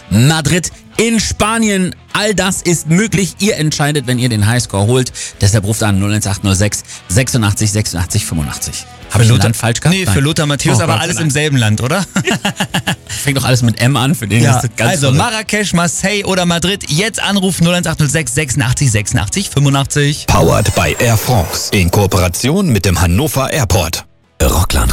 Madrid in Spanien. All das ist möglich. Ihr entscheidet, wenn ihr den Highscore holt. Deshalb ruft an 01806 86 86 85. Habe ich ein Land falsch gehabt? Nee, für Lothar Matthäus, aber alles im selben Land, oder? Fängt doch alles mit M an, für den ist das ganz also verrückt. Marrakesch, Marseille oder Madrid, jetzt anrufen 01806 86 86 85. Powered by Air France in Kooperation mit dem Hannover Airport. Rockland.